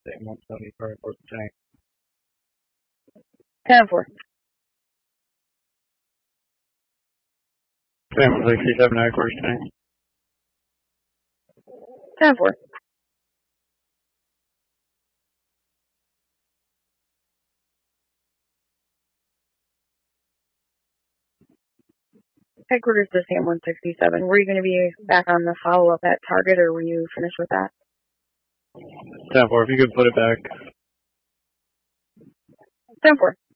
Same 170 for report tank. 10-4. Same 67 headquarters tank. 10-4. Headquarters to Sam 167. Were you going to be back on the follow-up at target, or were you finished with that? 10-4, if you could put it back. 10-4.